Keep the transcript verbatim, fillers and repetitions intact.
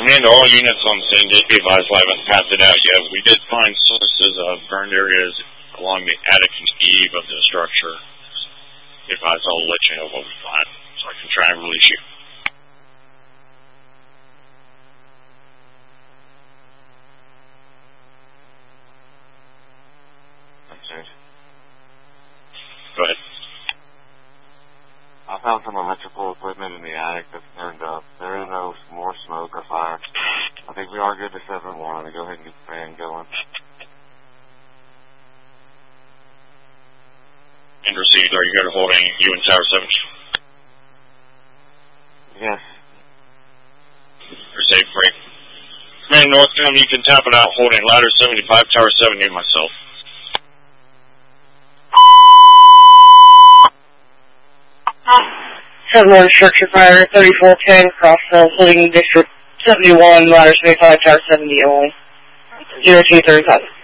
Command to all units on scene, just be advised I haven't passed it out yet. We did find sources of burned areas along the attic and eave of the structure. Be advised I'll let you know what we find, so I can try and release you. Go ahead. I found some electrical equipment in the attic that's burned up. There is no more smoke or fire. I think we are good to seven one. Go ahead and get the fan going. And received. Are you good at holding you in Tower seven? Yes. You're safe, break. Command Northcom, you can tap it out holding ladder seventy-five, Tower seven, near myself. seven one structure fire, thirty-four ten, cross cell, holding district seventy-one, ladder seventy-five, tower seventy only. zero two thirty-five.